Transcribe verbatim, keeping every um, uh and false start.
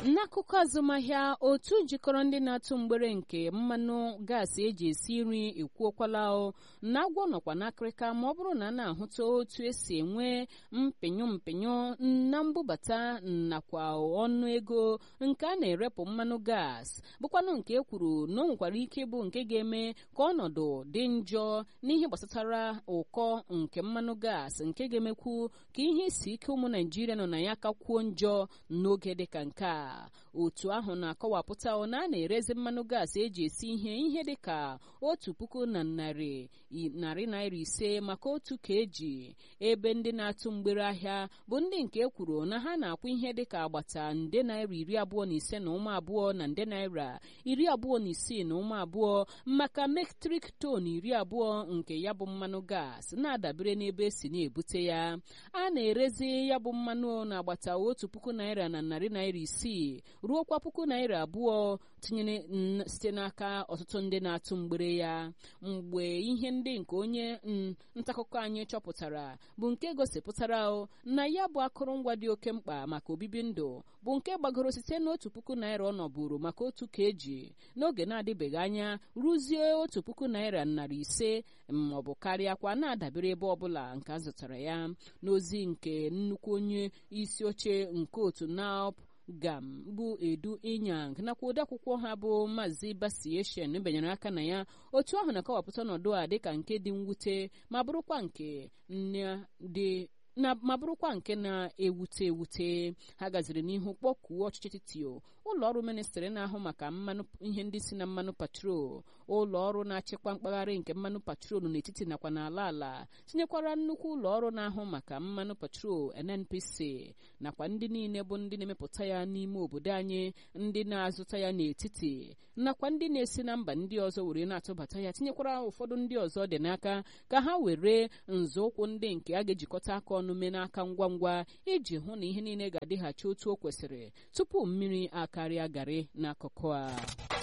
N'akụkọ azụmahịa, otu jikọrọ ndị na-atụ mgbere nke mmanụ gaasị eji esi nri ekwuokwala na agwọ nọkwa n'akịrịka ma ọ bụrụ na a na-ahụta otu esi enwe mpịnyụ mpịnyụ na mbubata nakwa ọnụ ego nke a na-erepụ mmanụ gaasị bụkwanụ nke e kwuru na o nwekwara ike ịbụ nke ga-eme ka ọnọdụ dị njọ n'ihe gbasatara ụkọ nke mmanụ gaasị nke ga-emekwu ka ihe isi ike ụmụ Naijiria nọ na ya kakwuo njọ n'oge dịka nke a. Otu ahụ na-akọwapụta na a na-erezi mmanụ gaasị eji esi ihe ihe dịka otu puku na narị narị naira ise maka otu keji, ebe ndị na-atụ mgbere ahịa bụ ndị nke e kwuru na ha na-akwụ ihe dịka agbata nde naira iri abụọ na ise na ụma abụọ na nde naira iri abụọ na isii na ụma abụọ maka metrik ton iri abụọ nke ya bụ mmanụ gaasị na-adabere n'ebe esi na-ebute ya. A na-erezi ya bụ mmanụ na agbata otu puku naira na narị naira isii ruo kwa puku naira abụọ tinyere site n'aka ọtụtụ ndị na-atụ mgbere ya. Mgbe ihe ndị nke onye ntaakụkọ anyị chọpụtara bụ nke gosipụtara na ya bụ akụrụngwa dị oke mkpa maka obibi ndụ bụ nke gbagoro site n'otu puku naira ọ nọburu maka otu keji n'oge na-adịbeghị anya ruzie otu puku naira narị ise maọbụ karịa kwa na-adabere ebe ọbụla nke a zụtara ya. N'ozi nke nnukwu onye isi oche nke otu NAOP gam bụ Edu Inyang nakwa odeakwụkwọ ha bụ Maazị Basieshen benyere aka na ya, otu ahụ na-akọwapụta ọnọdụ a dịka nke dị mwute ma bụrụkwa nke dị na ma bụrụkwa nke na-ewute ewute. Ha gaziri n'ihu kpọkuo ọchịchị etiti, ụlọ ọrụ ministrị na-ahụ maka mmanụ ihe ndị si na mmanụ patrol, ụlọ ọrụ na-achịkwa mkpagharị nke mmanụ patrol n'etiti nakwa n'ala ala, tinyekwara nnukwu ụlọ ọrụ na-ahụ maka mmanụ patrol N N P C nakwa ndị niile bụ ndị na-emepụta ya n'ime obodo anyị, ndị na-azụta ya n'etiti nakwa ndị na-esi na mba ndị ọzọ were na-atụbata ya, tinyekwara ụfọdụ ndị ọzọ dị n'aka ka ha were nzọụkwụ ndị nke a ga-ejikọta aka ọnụ mee n'aka ngwa ngwa iji hụ na ihe niile ga-adịghachi otu o kwesịrị tupu mmiri akarịa garị n'akụkụ a.